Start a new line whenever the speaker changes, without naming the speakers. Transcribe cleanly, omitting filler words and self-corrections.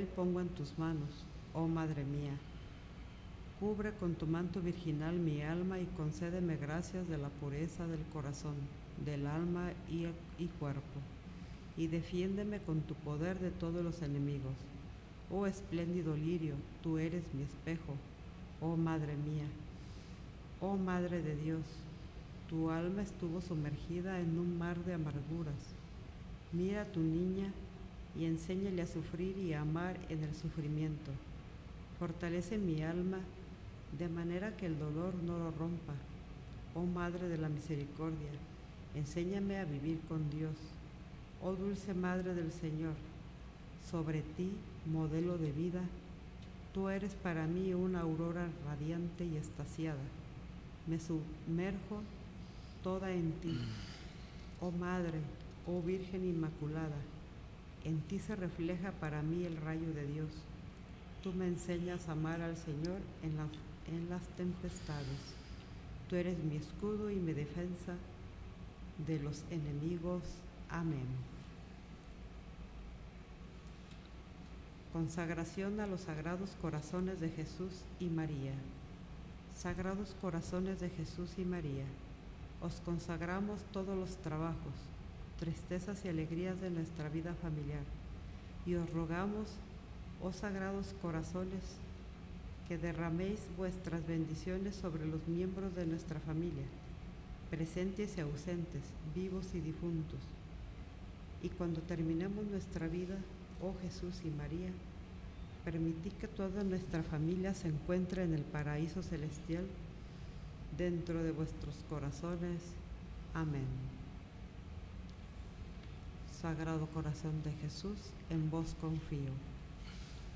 papel pongo en tus manos, oh Madre mía. Cubre con tu manto virginal mi alma y concédeme gracias de la pureza del corazón, del alma y cuerpo, y defiéndeme con tu poder de todos los enemigos. Oh espléndido lirio, tú eres mi espejo, oh Madre mía. Oh Madre de Dios, tu alma estuvo sumergida en un mar de amarguras. Mira a tu niña y enséñale a sufrir y a amar en el sufrimiento. Fortalece mi alma de manera que el dolor no lo rompa. Oh Madre de la Misericordia, enséñame a vivir con Dios. Oh dulce Madre del Señor, sobre ti, modelo de vida, tú eres para mí una aurora radiante y extasiada. Me sumerjo toda en ti. Oh Madre, oh Virgen Inmaculada, en ti se refleja para mí el rayo de Dios. Tú me enseñas a amar al Señor en las tempestades. Tú eres mi escudo y mi defensa de los enemigos. Amén. Consagración a los Sagrados Corazones de Jesús y María. Sagrados Corazones de Jesús y María, os consagramos todos los trabajos, tristezas y alegrías de nuestra vida familiar, y os rogamos, oh Sagrados Corazones, que derraméis vuestras bendiciones sobre los miembros de nuestra familia, presentes y ausentes, vivos y difuntos. Y cuando terminemos nuestra vida, oh Jesús y María, permitid que toda nuestra familia se encuentre en el paraíso celestial dentro de vuestros corazones. Amén. Sagrado Corazón de Jesús, en vos confío.